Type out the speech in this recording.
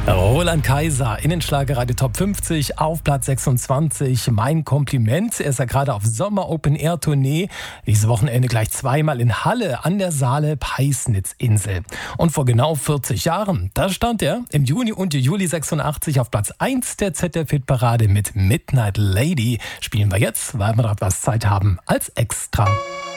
Roland Kaiser in den Schlagerradio Top 50 auf Platz 26. Mein Kompliment. Er ist ja gerade auf Sommer-Open-Air-Tournee. Dieses Wochenende gleich zweimal in Halle an der Saale-Peisnitz-Insel. Und vor genau 40 Jahren, da stand er im Juni und Juli 86 auf Platz 1 der ZDF-Hitparade mit Midnight Lady. Spielen wir jetzt, weil wir noch etwas Zeit haben, als Extra.